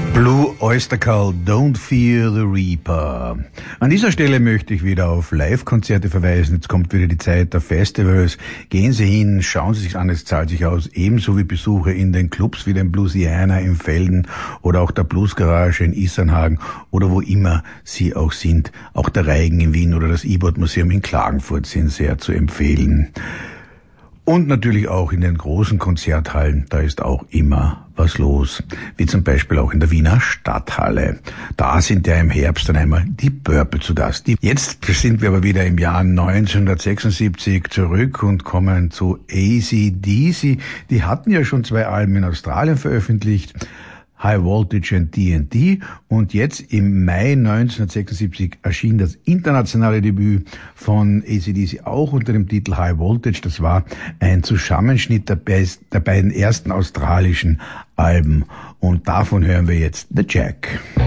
Blue Oyster Cult, Don't Fear the Reaper. An dieser Stelle möchte ich wieder auf Live-Konzerte verweisen. Jetzt kommt wieder die Zeit der Festivals. Gehen Sie hin, schauen Sie sich an, es zahlt sich aus. Ebenso wie Besuche in den Clubs wie dem Bluesiana im Felden oder auch der Bluesgarage in Isernhagen oder wo immer Sie auch sind. Auch der Reigen in Wien oder das E-Board-Museum in Klagenfurt sind sehr zu empfehlen. Und natürlich auch in den großen Konzerthallen, da ist auch immer was los. Wie zum Beispiel auch in der Wiener Stadthalle. Da sind ja im Herbst dann einmal die Purple zu Gast. Jetzt sind wir aber wieder im Jahr 1976 zurück und kommen zu AC/DC. Die hatten ja schon 2 Alben in Australien veröffentlicht. High Voltage and TNT, und jetzt im Mai 1976 erschien das internationale Debüt von AC/DC auch unter dem Titel High Voltage. Das war ein Zusammenschnitt der beiden ersten australischen Alben, und davon hören wir jetzt The Jack.